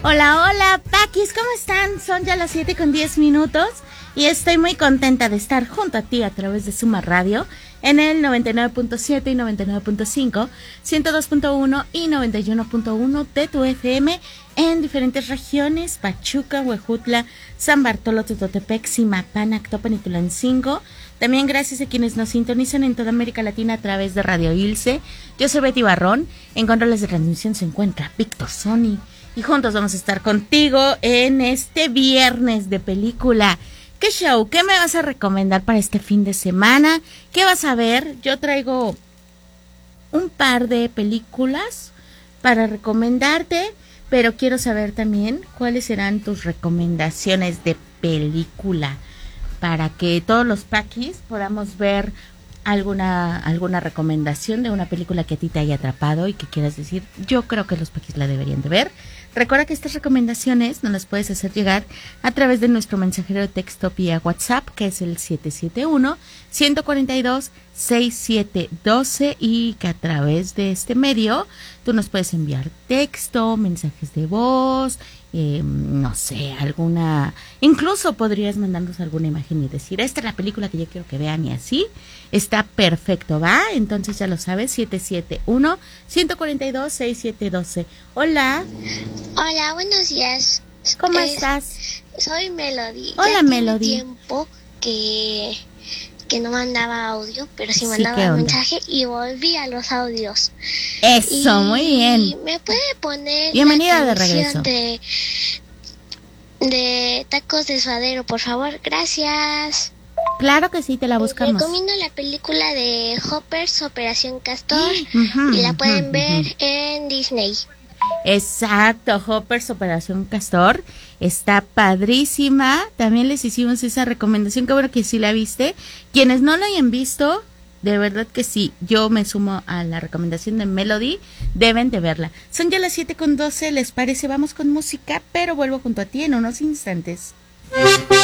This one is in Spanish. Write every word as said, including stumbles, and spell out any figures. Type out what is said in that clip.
Hola, hola, Paquis, ¿cómo están? Son ya las siete con diez minutos y estoy muy contenta de estar junto a ti a través de Suma Radio en el noventa y nueve punto siete y noventa y nueve punto cinco, ciento dos punto uno y noventa y uno punto uno de tu F M en diferentes regiones: Pachuca, Huejutla, San Bartolo, Tototepec, Zimapán, Actopan y Tulancingo. También gracias a quienes nos sintonizan en toda América Latina a través de Radio Ilse. Yo soy Betty Barrón. En controles de transmisión se encuentra Víctor Sony. Y juntos vamos a estar contigo en este viernes de película. ¿Qué show? ¿Qué me vas a recomendar para este fin de semana? ¿Qué vas a ver? Yo traigo un par de películas para recomendarte, pero quiero saber también cuáles serán tus recomendaciones de película para que todos los paquis podamos ver alguna alguna recomendación de una película que a ti te haya atrapado y que quieras decir, yo creo que los paquis la deberían de ver. Recuerda que estas recomendaciones nos las puedes hacer llegar a través de nuestro mensajero de texto vía WhatsApp, que es el siete siete uno, uno cuatro dos, seis siete uno dos, y que a través de este medio tú nos puedes enviar texto, mensajes de voz, eh, no sé, alguna, incluso podrías mandarnos alguna imagen y decir, esta es la película que yo quiero que vean, y así está perfecto, ¿va? Entonces ya lo sabes, siete siete uno, uno cuatro dos, seis siete uno dos. Hola. Hola, buenos días. ¿Cómo es, estás? Soy Melody. Hola, ya Melody. Tiene tiempo que, que no mandaba audio, pero sí Sí, mandaba ¿qué onda? mensaje y volví a los audios. Eso, y muy bien. ¿Me puede poner Bienvenida la de regreso. canción de, de Tacos de Suadero, por favor? Gracias. Claro que sí, te la buscamos. Recomiendo la película de Hoppers, Operación Castor. Ujú, y la pueden ujú, ver ujú. en Disney. Exacto, Hoppers Operación Castor, está padrísima. También les hicimos esa recomendación, que bueno que sí la viste. Quienes no la hayan visto, de verdad que sí, yo me sumo a la recomendación de Melody, deben de verla. Son ya las siete con doce, ¿les parece? Vamos con música, pero vuelvo junto a ti en unos instantes.